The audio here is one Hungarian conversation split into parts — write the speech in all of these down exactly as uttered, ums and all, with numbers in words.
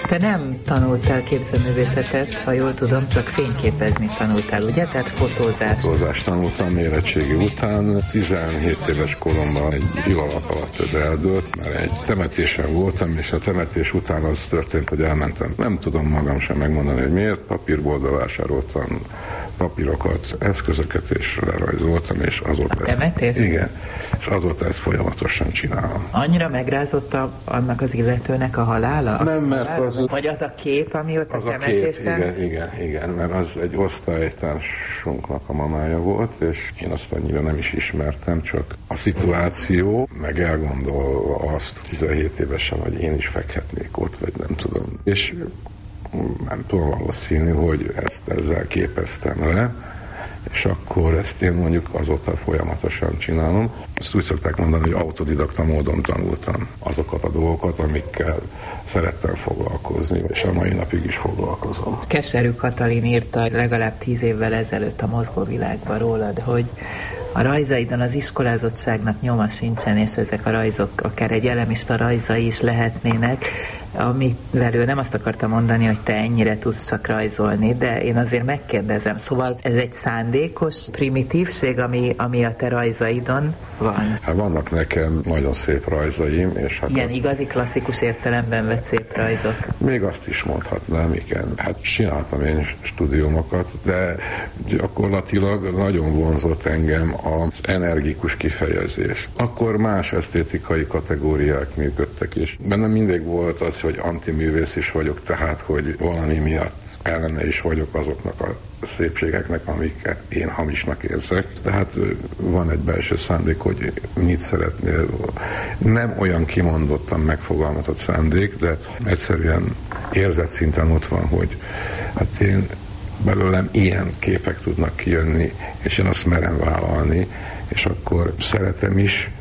Te nem tanultál képzőművészetet, ha jól tudom, csak fényképezni tanultál, ugye? Tehát fotózás. Fotózást tanultam érettségi után. tizenhét éves koromban egy pillanat alatt ez eldőlt, mert egy temetésen voltam, és a temetés után az történt, hogy elmentem. Nem tudom magam sem megmondani, hogy miért. Papírboltba vásároltam papírokat, eszközöket, és lerajzoltam, és azóta... A temetés? Ezt, igen, és azóta ezt folyamatosan csinálom. Annyira megrázott a, annak az illetőnek a halála? Nem, mert az... Vagy az a kép, ami ott az a temetésen? A kép, igen, igen, igen, mert az egy osztálytársunknak a mamája volt, és én azt annyira nem is ismertem, csak a szituáció, meg elgondolva azt tizenhét évesen, hogy én is fekhetnék ott, vagy nem tudom. És nem tudom valószínű, hogy ezt ezzel képeztem le, és akkor ezt én mondjuk azóta folyamatosan csinálom. Ezt úgy szokták mondani, hogy autodidakta módon tanultam azokat a dolgokat, amikkel szerettem foglalkozni, és a mai napig is foglalkozom. Keserű Katalin írta legalább tíz évvel ezelőtt a Mozgóvilágban rólad, hogy a rajzaidon az iskolázottságnak nyoma sincsen, és ezek a rajzok akár egy elemista rajzai is lehetnének, amivel ő nem azt akarta mondani, hogy te ennyire tudsz csak rajzolni, de én azért megkérdezem. Szóval ez egy szándékos primitívség, ami, ami a te rajzaidon van? Hát vannak nekem nagyon szép rajzaim, és hát... Ilyen a... igazi klasszikus értelemben vett szép rajzok? Még azt is mondhatnám, igen. Hát csináltam én stúdiumokat, de gyakorlatilag nagyon vonzott engem az energikus kifejezés. Akkor más esztétikai kategóriák működtek, és bennem mindig volt az, hogy antiművész is vagyok, tehát, hogy valami miatt ellene is vagyok azoknak a szépségeknek, amiket én hamisnak érzek. Tehát van egy belső szándék, hogy mit szeretnél. Nem olyan kimondottan megfogalmazott szándék, de egyszerűen érzetszinten ott van, hogy hát én belőlem ilyen képek tudnak kijönni, és én azt merem vállalni, és akkor szeretem is,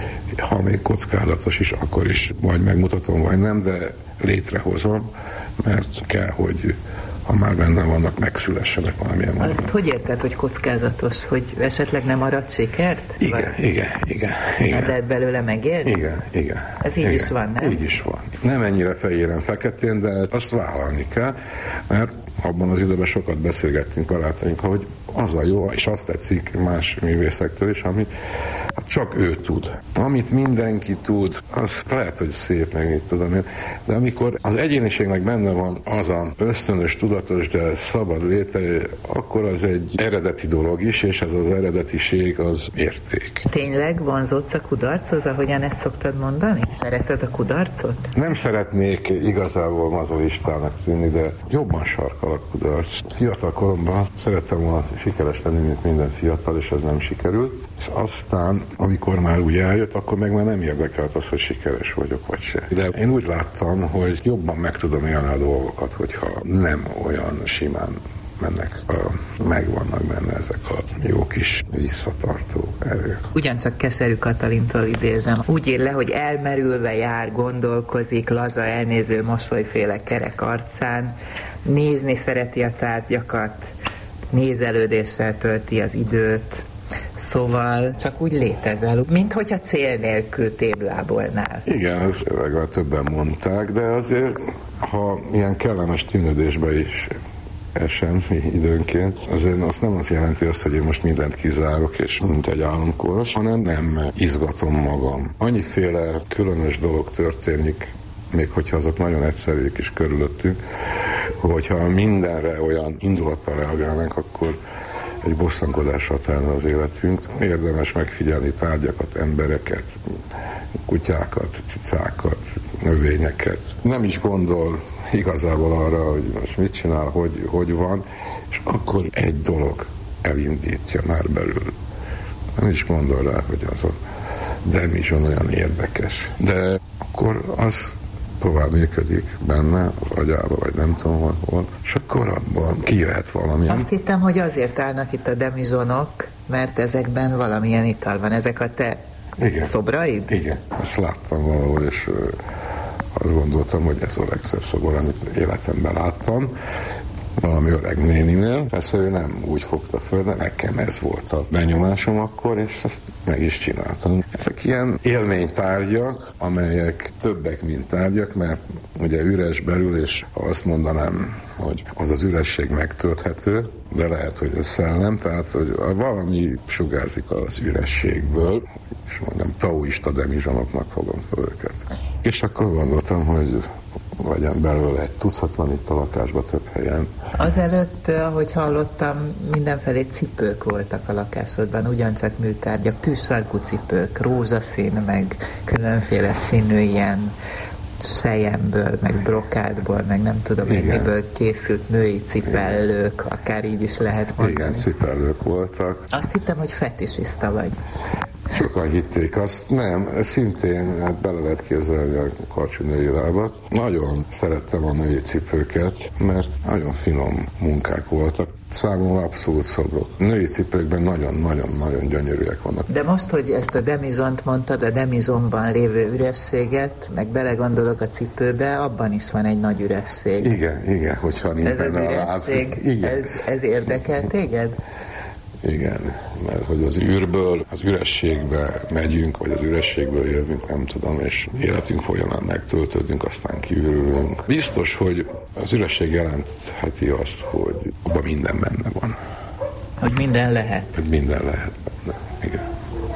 ha még kockázatos is, akkor is vagy megmutatom, vagy nem, de létrehozom, mert kell, hogy ha már benne vannak, megszülessenek valamilyen módon. Azt hogy érted, hogy kockázatos? Hogy esetleg nem arat sikert? Igen, vagy? igen, igen. igen. Nem lehet belőle megélni? Igen, igen. Ez így igen. is van, nem? Így is van. Nem ennyire fehéren, feketén, de azt vállalni kell, mert abban az időben sokat beszélgettünk barátainkkal, hogy az a jó, és azt tetszik más művészektől is, amit hát csak ő tud. Amit mindenki tud, az lehet, hogy szép, meg így tudom én, de amikor az egyéniségnek benne van az a ösztönös, tudatos, de szabad léte, akkor az egy eredeti dolog is, és ez az eredetiség az érték. Tényleg vonzódsz a kudarchoz, ahogyan ezt szoktad mondani? Szereted a kudarcot? Nem szeretnék igazából mazolistának tűnni, de jobban sarkal a kudarc. Fiatal koromban szerettem volna sikeres lenni, mint minden fiatal, és ez nem sikerült. És aztán, amikor már úgy eljött, akkor meg már nem érdekelt az, hogy sikeres vagyok, vagy se. De én úgy láttam, hogy jobban meg tudom élni a dolgokat, hogyha nem olyan simán mennek, a, megvannak benne ezek a jó kis visszatartó erők. Ugyancsak Keserű Katalintól idézem. Úgy ír le, hogy elmerülve jár, gondolkozik, laza, elnéző mosolyféle kerek arcán, nézni szereti a tárgyakat, nézelődéssel tölti az időt, szóval csak úgy létezel, mint hogyha cél nélkül téblábolnál. Igen, ezt legalább többen mondták, de azért, ha ilyen kellemes tűnődésbe is esem időnként, azért azt nem azt jelenti azt, hogy én most mindent kizárok, és mint egy álomkoros, hanem nem izgatom magam. Annyiféle különös dolog történik, még hogyha azok nagyon egyszerűek is körülöttünk, hogyha mindenre olyan indulattal reagálnánk, akkor egy bosszankodással telne az életünk. Érdemes megfigyelni tárgyakat, embereket, kutyákat, cicákat, növényeket. Nem is gondol igazából arra, hogy most mit csinál, hogy, hogy van, és akkor egy dolog elindítja már belül. Nem is gondol rá, hogy az a demizson olyan érdekes. De akkor az tovább működik benne, az agyába, vagy nem tudom hol, hol, és akkor abban kijöhet valami. Azt hittem, hogy azért állnak itt a demizsonok, mert ezekben valamilyen ital van. Ezek a te igen. szobraid? Igen, ezt láttam valahol, és azt gondoltam, hogy ez a legszebb szobor, amit életemben láttam. valami öreg néninél. Persze ő nem úgy fogta föl, de nekem ez volt a benyomásom akkor, és ezt meg is csináltam. Ezek ilyen élménytárgyak, amelyek többek, mint tárgyak, mert ugye üres belül, és ha azt mondanám, hogy az az üresség megtölthető, de lehet, hogy ez szellem, tehát hogy valami sugárzik az ürességből, és mondjam, taoista demizsonoknak fogom föl őket. És akkor gondoltam, hogy legyen belőle egy tucat, van itt a lakásban több helyen. Azelőtt, ahogy hallottam, mindenfelé cipők voltak a lakásodban, ugyancsak műtárgyak, tűzsarkú cipők, rózsaszín, meg különféle színű ilyen selyemből, meg brokádból, meg nem tudom én miből készült női cipellők, akár így is lehet mondani. Igen, cipellők voltak. Azt hittem, hogy fetisista vagy. Sokan hitték azt. Nem, szintén hát bele lehet képzelni a karcsú női lábat. Nagyon szerettem a női cipőket, mert nagyon finom munkák voltak. Számomra abszolút szobrok. Női cipőkben nagyon-nagyon-nagyon gyönyörűek vannak. De most, hogy ezt a demizont mondtad, a demizonban lévő ürességet, meg belegondolok a cipőbe, abban is van egy nagy üresség. Igen, igen, hogyha nincs ez benne a láb. Ez, ez érdekel téged? Igen, mert hogy az űrből, az ürességbe megyünk, vagy az ürességből jövünk, nem tudom, és életünk folyamán megtöltődünk, aztán kiürülünk. Biztos, hogy az üresség jelentheti azt, hogy abban minden benne van. Hogy minden lehet. Hogy minden lehet benne, igen.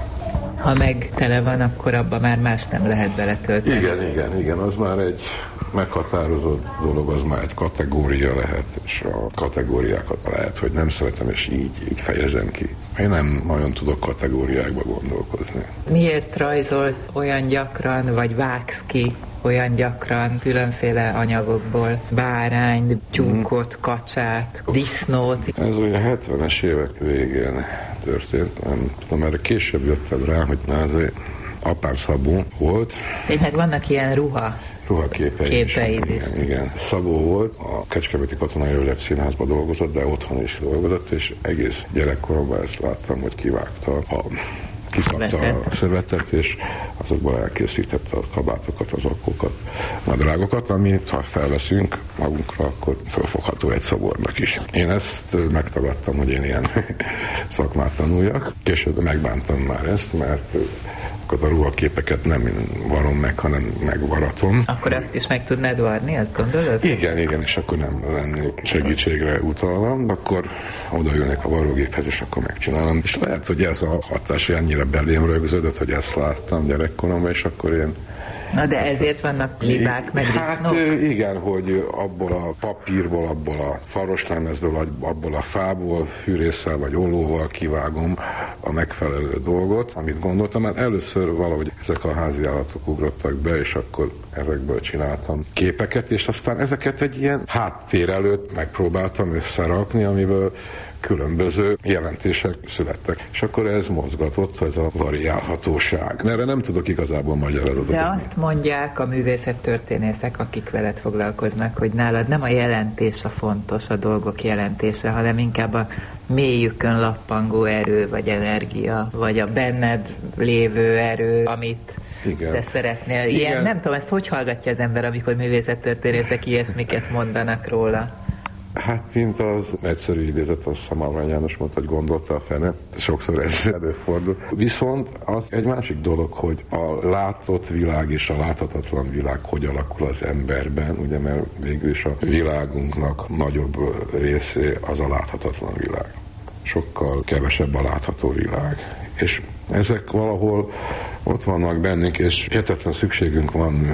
Ha meg tele van, akkor abban már más nem lehet beletölteni. Igen, igen, igen, az már egy meghatározott dolog, az már egy kategória lehet, és a kategóriákat lehet, hogy nem szeretem, és így, így fejezem ki. Én nem nagyon tudok kategóriákba gondolkozni. Miért rajzolsz olyan gyakran, vagy vágsz ki olyan gyakran különféle anyagokból? Bárányt, tyúkot, kacsát, disznót? Ez olyan hetvenes évek végén történt, nem tudom, erre később jöttem rá, hogy azért apám Szabó volt. Tényleg vannak ilyen ruha ruhaképei képeid is. Igen, igen. Szabó volt, a Kecskeméti Katonai Őrület Színházban dolgozott, de otthon is dolgozott, és egész gyerekkoromban ezt láttam, hogy kivágta a kiszabta a szövetet, és azokból elkészítette a kabátokat, az akkókat, nadrágokat, amit ha felveszünk magunkra, akkor fölfogható egy szobornak is. Én ezt megtagadtam, hogy én ilyen szakmát tanuljak. Később megbántam már ezt, mert akkor a ruhaképeket nem varom meg, hanem megvaratom. Akkor azt is meg tudnád varni, azt gondolod? Igen, igen, és akkor nem lennék segítségre utalva, akkor odaülnék a varrógéphez, és akkor megcsinálom. És lehet, hogy ez a hatás ennyire belém rögződött, hogy ezt láttam gyerekkoromban, és akkor én... Na de ezért vannak libák, meg Hát disznók? Igen, hogy abból a papírból, abból a faroslemezből, abból a fából, fűrésszel vagy ollóval kivágom a megfelelő dolgot, amit gondoltam, mert először valahogy ezek a háziállatok ugrottak be, és akkor ezekből csináltam képeket, és aztán ezeket egy ilyen háttér előtt megpróbáltam összerakni, amiből különböző jelentések születtek. És akkor ez mozgatott, ez a variálhatóság. Erre nem tudok igazából magyarázatot. De azt mondják a művészettörténészek, akik veled foglalkoznak, hogy nálad nem a jelentés a fontos, a dolgok jelentése, hanem inkább a mélyükön lappangó erő, vagy energia, vagy a benned lévő erő, amit igen. te szeretnél. Ilyen, igen. Nem tudom, ezt hogy hallgatja az ember, amikor művészettörténészek ilyesmiket mondanak róla? Hát, mint az egyszerű idézet, azt hiszem Arany János mondta, hogy gondolta a fene. Sokszor ez előfordul. Viszont az egy másik dolog, hogy a látott világ és a láthatatlan világ hogy alakul az emberben, ugye, mert végül is a világunknak nagyobb része az a láthatatlan világ. Sokkal kevesebb a látható világ. És ezek valahol ott vannak bennünk, és hihetetlen szükségünk van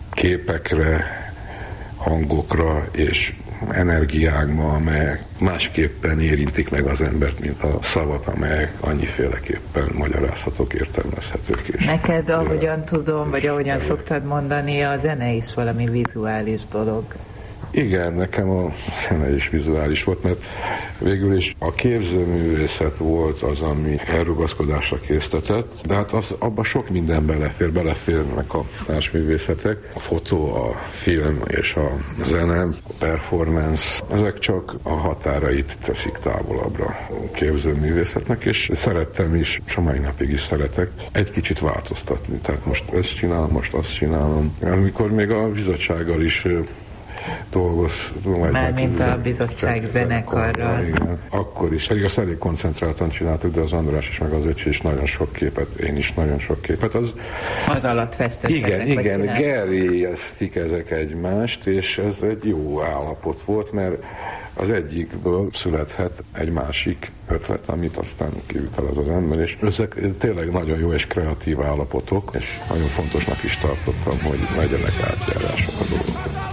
képekre, hangokra és energiákba, amelyek másképpen érintik meg az embert, mint a szavak, amelyek annyiféleképpen magyarázhatók, értelmezhetők is. Neked, ahogyan tudom, vagy ahogyan szoktad mondani, a zene is valami vizuális dolog. Igen, nekem a zene is vizuális volt, mert végül is a képzőművészet volt az, ami elrugaszkodásra késztetett, de hát az, abban sok minden belefér, beleférnek a társművészetek, a fotó, a film és a zene, a performance, ezek csak a határait teszik távolabbra a képzőművészetnek, és szerettem is, és a mai napig is szeretek egy kicsit változtatni, tehát most ezt csinálom, most azt csinálom. Amikor még a bizottsággal is dolgoztunk. Mármint a bizottság zenekarral. Igen. Akkor is, pedig azt elég koncentráltan csináltuk, de az András is, meg az öcsi is nagyon sok képet, én is nagyon sok képet. Az, az alatt festettek. Igen, igen, gerjesztik ezek egymást, és ez egy jó állapot volt, mert az egyikből születhet egy másik ötlet, amit aztán kiütelez az ember, és ezek tényleg nagyon jó és kreatív állapotok, és nagyon fontosnak is tartottam, hogy legyenek átjárások a dolgok.